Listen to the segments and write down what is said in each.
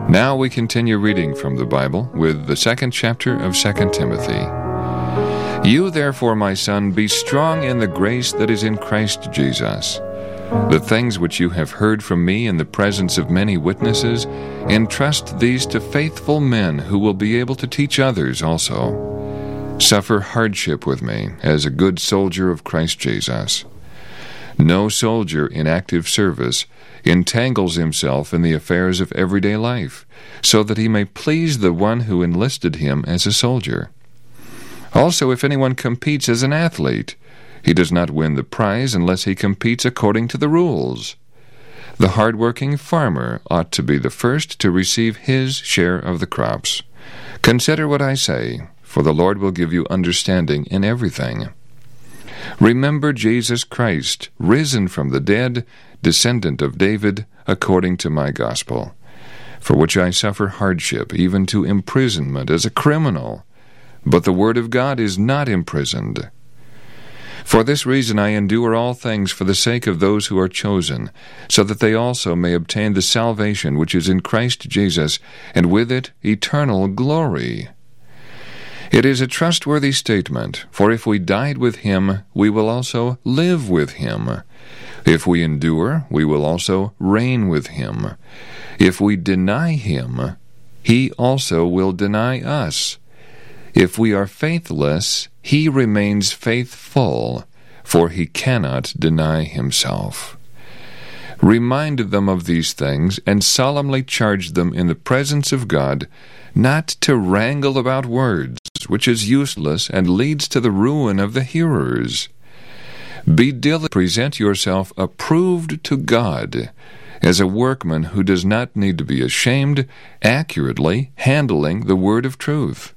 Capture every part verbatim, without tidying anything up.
Now we continue reading from the Bible with the second chapter of Second Timothy. You therefore, my son, be strong in the grace that is in Christ Jesus. The things which you have heard from me in the presence of many witnesses, entrust these to faithful men who will be able to teach others also. Suffer hardship with me as a good soldier of Christ Jesus. No soldier in active service entangles himself in the affairs of everyday life, so that he may please the one who enlisted him as a soldier. Also, if anyone competes as an athlete, he does not win the prize unless he competes according to the rules. The hard-working farmer ought to be the first to receive his share of the crops. Consider what I say, for the Lord will give you understanding in everything. Remember Jesus Christ, risen from the dead, descendant of David, according to my gospel, for which I suffer hardship, even to imprisonment as a criminal. But the word of God is not imprisoned. For this reason I endure all things for the sake of those who are chosen, so that they also may obtain the salvation which is in Christ Jesus, and with it eternal glory. It is a trustworthy statement, for if we died with him, we will also live with him. If we endure, we will also reign with him. If we deny him, he also will deny us. If we are faithless, he remains faithful, for he cannot deny himself. Remind them of these things, and solemnly charge them in the presence of God, not to wrangle about words, which is useless and leads to the ruin of the hearers. Be diligent, present yourself approved to God, as a workman who does not need to be ashamed, accurately handling the word of truth.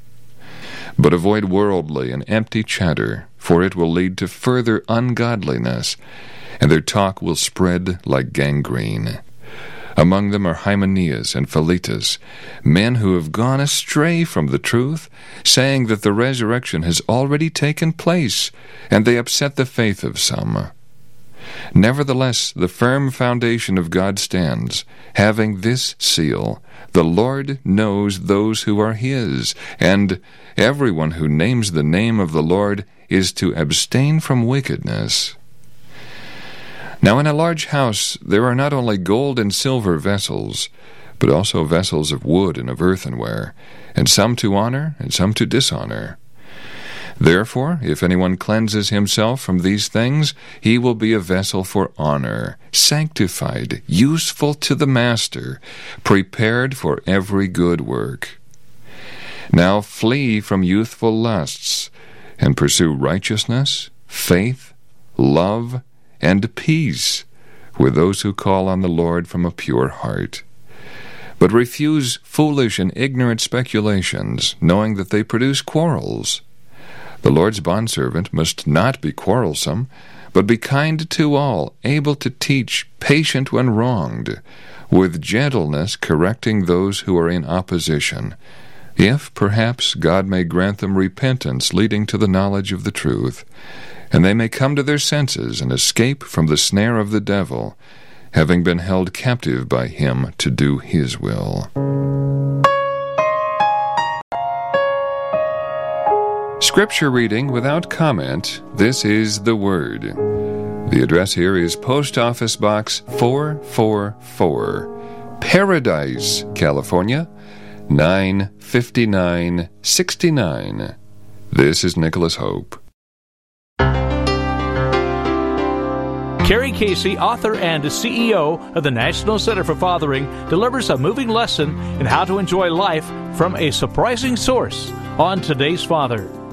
But avoid worldly and empty chatter, for it will lead to further ungodliness, and their talk will spread like gangrene. Among them are Hymenaeus and Philetus, men who have gone astray from the truth, saying that the resurrection has already taken place, and they upset the faith of some. Nevertheless, the firm foundation of God stands, having this seal: the Lord knows those who are his, and everyone who names the name of the Lord is to abstain from wickedness. Now in a large house there are not only gold and silver vessels, but also vessels of wood and of earthenware, and some to honor and some to dishonor. Therefore, if anyone cleanses himself from these things, he will be a vessel for honor, sanctified, useful to the master, prepared for every good work. Now flee from youthful lusts, and pursue righteousness, faith, love, and peace with those who call on the Lord from a pure heart. But refuse foolish and ignorant speculations, knowing that they produce quarrels. The Lord's bondservant must not be quarrelsome, but be kind to all, able to teach, patient when wronged, with gentleness correcting those who are in opposition, if perhaps God may grant them repentance leading to the knowledge of the truth, and they may come to their senses and escape from the snare of the devil, having been held captive by him to do his will. Scripture reading without comment. This is the Word. The address here is Post Office Box four four four, Paradise, California, nine fifty-nine sixty-nine. This is Nicholas Hope. Carrie Casey, author and C E O of the National Center for Fathering, delivers a moving lesson in how to enjoy life from a surprising source on Today's Father.